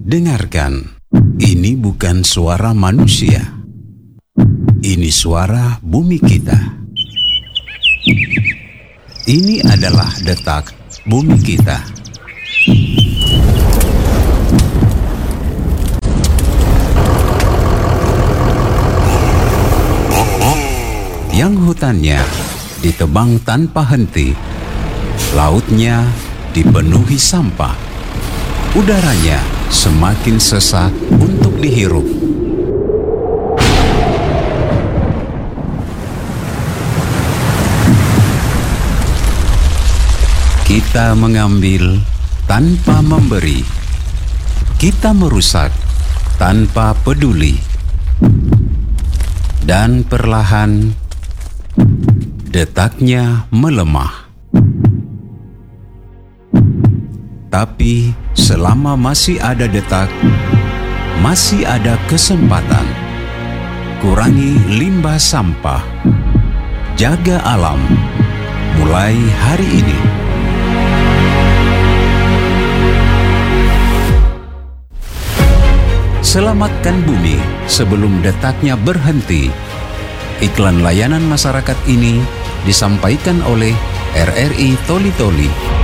Dengarkan, ini bukan suara manusia. Ini suara bumi kita. Ini adalah detak bumi kita. Yang hutannya ditebang tanpa henti, lautnya dipenuhi sampah, udaranya semakin sesak untuk dihirup. Kita mengambil tanpa memberi, kita merusak tanpa peduli, dan perlahan detaknya melemah. Tapi selama masih ada detak, masih ada kesempatan. Kurangi limbah sampah, jaga alam, mulai hari ini. Selamatkan bumi sebelum detaknya berhenti. Iklan layanan masyarakat ini disampaikan oleh RRI Toli Toli.